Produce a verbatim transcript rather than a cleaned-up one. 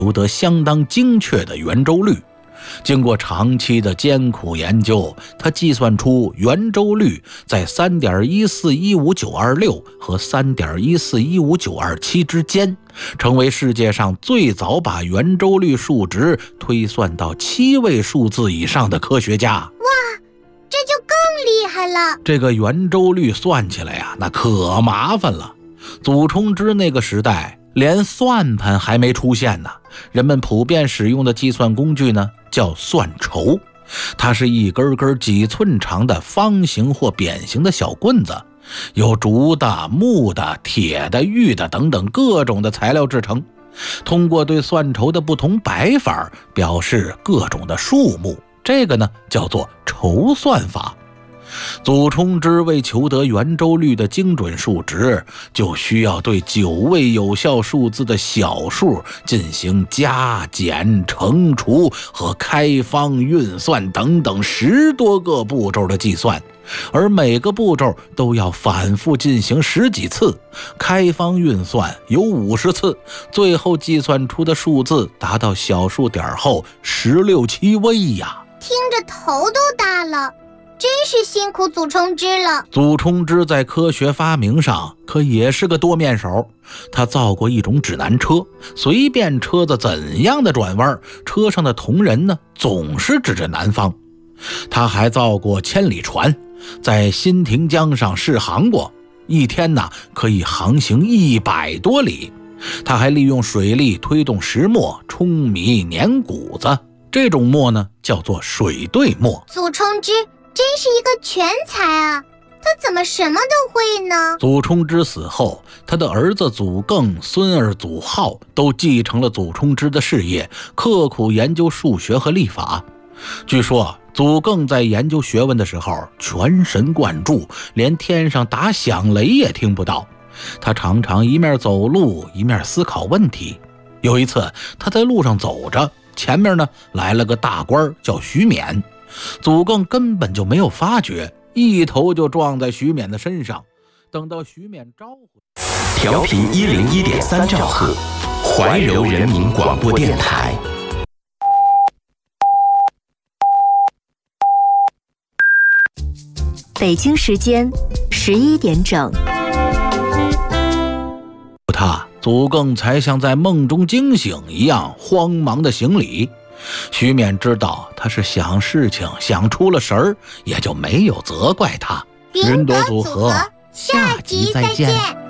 求得相当精确的圆周率。经过长期的艰苦研究，他计算出圆周率在 三点一四一五九二六 和 三点一四一五九二七 之间，成为世界上最早把圆周率数值推算到七位数字以上的科学家。 哇，这就更厉害了！ 这个圆周率算起来呀，那可麻烦了。祖冲之那个时代连算盘还没出现呢，人们普遍使用的计算工具呢叫算筹，它是一根根几寸长的方形或扁形的小棍子，有竹的、木的、铁的、玉的等等各种的材料制成。通过对算筹的不同摆法表示各种的数目，这个呢叫做筹算法。祖冲之为求得圆周率的精准数值，就需要对九位有效数字的小数进行加减乘除和开方运算等等十多个步骤的计算，而每个步骤都要反复进行十几次，开方运算有五十次，最后计算出的数字达到小数点后十六七位呀！ 听着头都大了，真是辛苦祖冲之了。 祖冲之在科学发明上可也是个多面手，他造过一种指南车，随便车子怎样的转弯，车上的同仁呢总是指着南方。他还造过千里船，在新亭江上试航过，一天呢可以航行一百多里。他还利用水力推动石磨冲米碾谷子，这种磨呢叫做水对磨。 祖冲之真是一个全才啊，他怎么什么都会呢？ 祖冲之死后，他的儿子祖艮、孙儿祖浩都继承了祖冲之的事业，刻苦研究数学和历法。据说祖艮在研究学问的时候全神贯注，连天上打响雷也听不到。他常常一面走路一面思考问题。有一次他在路上走着，前面呢来了个大官叫徐勉，祖艮根本就没有发觉，一头就撞在徐勉的身上。等到徐勉招呼， 调频一零一点三兆赫，怀柔人民广播电台。 北京时间十一点整。 他祖艮才像在梦中惊醒一样慌忙的行礼。徐勉知道他是想事情想出了神儿，也就没有责怪他。 云朵组合，下集再见。